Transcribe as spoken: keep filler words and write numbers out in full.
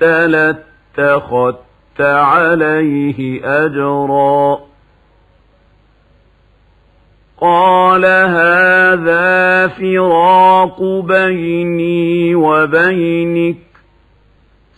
لاتخذت عليه أجرا. قال هذا فراق بيني وبينك